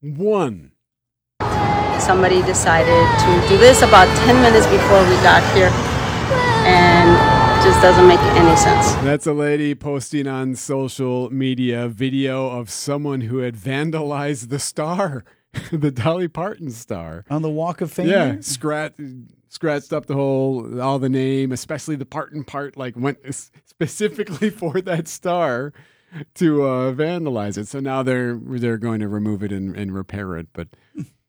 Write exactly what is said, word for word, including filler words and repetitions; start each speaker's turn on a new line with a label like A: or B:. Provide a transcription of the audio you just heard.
A: One.
B: Somebody decided to do this about ten minutes before we got here, and it just doesn't make any sense.
A: That's a lady posting on social media video of someone who had vandalized the star, the Dolly Parton star.
C: On the Walk of Fame?
A: Yeah, scratch, scratched up the whole, all the name, especially the Parton part, like went specifically for that star to uh, vandalize it. So now they're they're going to remove it and, and repair it, but